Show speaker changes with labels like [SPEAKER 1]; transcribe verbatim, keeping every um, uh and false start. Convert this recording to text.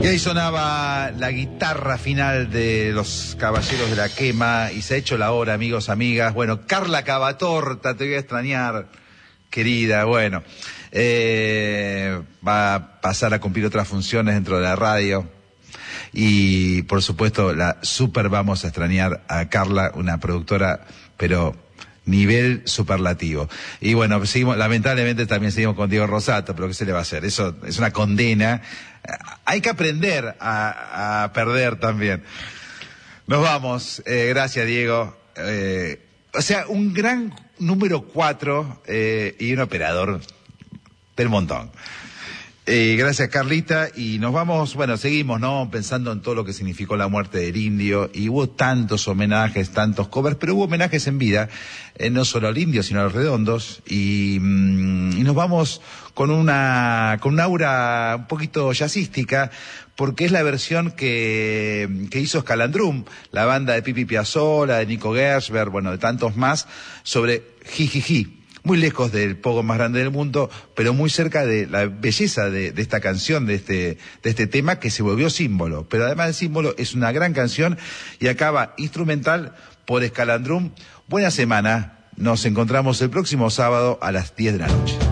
[SPEAKER 1] ahí sonaba la guitarra final de los Caballeros de la Quema y se ha hecho la hora, amigos, amigas. Bueno, Carla Cavatorta, te voy a extrañar, querida. Bueno, eh, va a pasar a cumplir otras funciones dentro de la radio. Y, por supuesto, la super vamos a extrañar a Carla, una productora, pero nivel superlativo. Y bueno, seguimos, lamentablemente también seguimos con Diego Rosato, pero ¿qué se le va a hacer? Eso es una condena. Hay que aprender a, a perder también. Nos vamos. Eh, gracias, Diego. Eh, o sea, un gran número cuatro eh, y un operador del montón. Eh, gracias, Carlita, y nos vamos, bueno, seguimos, ¿no?, pensando en todo lo que significó la muerte del indio, y hubo tantos homenajes, tantos covers, pero hubo homenajes en vida, eh, no solo al indio, sino a los redondos, y, mm, y nos vamos con una, con una aura un poquito jazzística, porque es la versión que, que hizo Scalandrum, la banda de Pipi Piazzolla, de Nico Gershberg, bueno, de tantos más, sobre Jijiji. Muy lejos del pogo más grande del mundo, pero muy cerca de la belleza de, de esta canción, de este, de este tema que se volvió símbolo. Pero además de símbolo, es una gran canción y acaba instrumental por Scalandrum. Buena semana. Nos encontramos el próximo sábado a las diez de la noche.